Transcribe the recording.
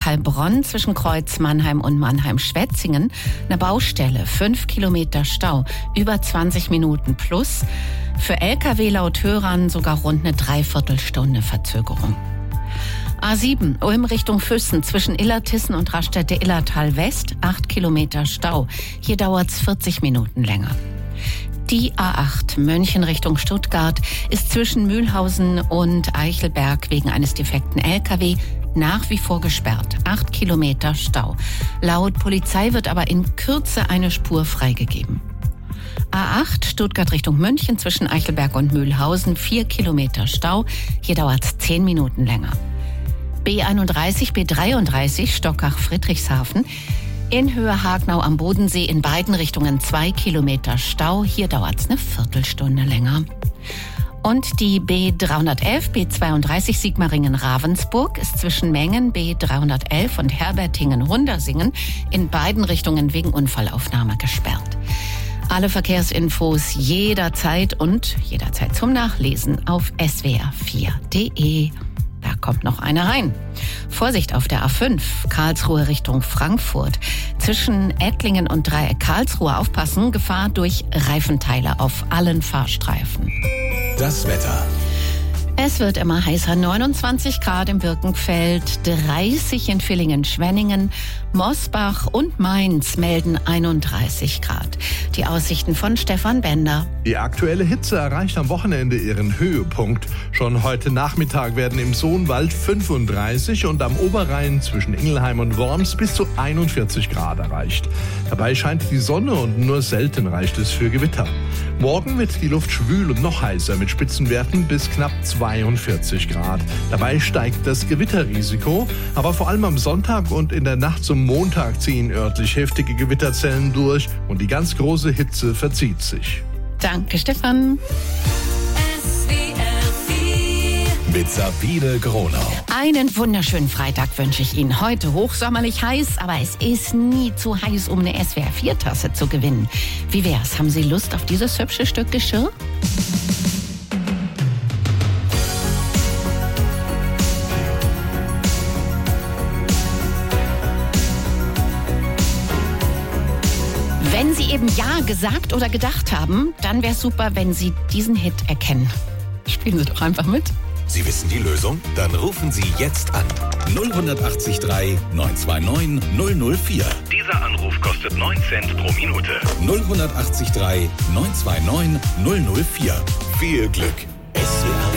Heilbronn zwischen Kreuz Mannheim und Mannheim-Schwetzingen eine Baustelle, 5 Kilometer Stau, über 20 Minuten plus. Für Lkw laut Hörern sogar rund eine Dreiviertelstunde Verzögerung. A7, Ulm Richtung Füssen, zwischen Illertissen und Raststätte Illertal West, 8 Kilometer Stau. Hier dauert's 40 Minuten länger. Die A8 München Richtung Stuttgart ist zwischen Mühlhausen und Eichelberg wegen eines defekten Lkw nach wie vor gesperrt. 8 Kilometer Stau. Laut Polizei wird aber in Kürze eine Spur freigegeben. A8 Stuttgart Richtung München zwischen Eichelberg und Mühlhausen, 4 Kilometer Stau. Hier dauert's 10 Minuten länger. B31, B33 Stockach-Friedrichshafen. In Höhe Hagnau am Bodensee in beiden Richtungen 2 Kilometer Stau. Hier dauert es eine Viertelstunde länger. Und die B311, B32 Sigmaringen-Ravensburg ist zwischen Mengen B311 und Herbertingen-Hundersingen in beiden Richtungen wegen Unfallaufnahme gesperrt. Alle Verkehrsinfos jederzeit zum Nachlesen auf swr4.de. Da kommt noch eine rein. Vorsicht auf der A5, Karlsruhe Richtung Frankfurt. Zwischen Ettlingen und Dreieck Karlsruhe aufpassen, Gefahr durch Reifenteile auf allen Fahrstreifen. Das Wetter. Es wird immer heißer, 29 Grad im Birkenfeld, 30 in Villingen-Schwenningen, Mosbach und Mainz melden 31 Grad. Die Aussichten von Stefan Bender. Die aktuelle Hitze erreicht am Wochenende ihren Höhepunkt. Schon heute Nachmittag werden im Sohnwald 35 und am Oberrhein zwischen Ingelheim und Worms bis zu 41 Grad erreicht. Dabei scheint die Sonne und nur selten reicht es für Gewitter. Morgen wird die Luft schwül und noch heißer mit Spitzenwerten bis knapp 42 Grad. Dabei steigt das Gewitterrisiko, aber vor allem am Sonntag und in der Nacht zum Montag ziehen örtlich heftige Gewitterzellen durch und die ganz große Hitze verzieht sich. Danke, Stefan. Mit Sabine Gronau. Einen wunderschönen Freitag wünsche ich Ihnen. Heute hochsommerlich heiß, aber es ist nie zu heiß, um eine SWR4-Tasse zu gewinnen. Wie wär's? Haben Sie Lust auf dieses hübsche Stück Geschirr? Wenn Sie eben Ja gesagt oder gedacht haben, dann wäre es super, wenn Sie diesen Hit erkennen. Spielen Sie doch einfach mit. Sie wissen die Lösung? Dann rufen Sie jetzt an. 0183 929 004. Dieser Anruf kostet 9 Cent pro Minute. 0183 929 004. Viel Glück. SWR